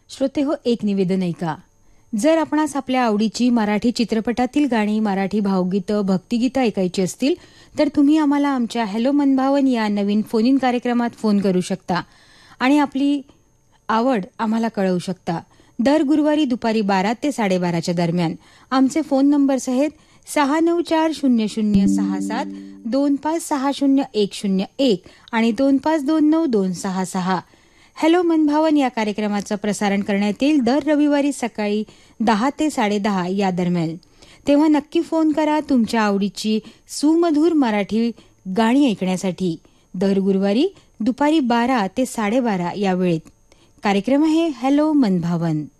श्रोते हो, एक निवेदन ऐका. जर आपणास आपल्या आवडीची मराठी चित्रपटातील गाणी, मराठी भावगीतं, भक्तिगीतं ऐकायची असतील तर तुम्ही आम्हाला आमच्या हॅलो मनभावन या नवीन फोन इन कार्यक्रमात फोन करू शकता आणि आपली आवड आम्हाला कळवू शकता. दर गुरुवारी दुपारी 12 ते 12:30 दरम्यान. आमचे फोन नंबर्स आहेत 6940067 25600101 आणि 25292266. हॅलो मनभावन या कार्यक्रमाचं प्रसारण करण्यात येईल दर रविवारी सकाळी 10 ते 10:30 या दरम्यान. तेव्हा नक्की फोन करा तुमच्या आवडीची सुमधुर मराठी गाणी ऐकण्यासाठी. दर गुरुवारी दुपारी 12 ते 12:30 या वेळेत. कार्यक्रम आहे हॅलो मनभावन.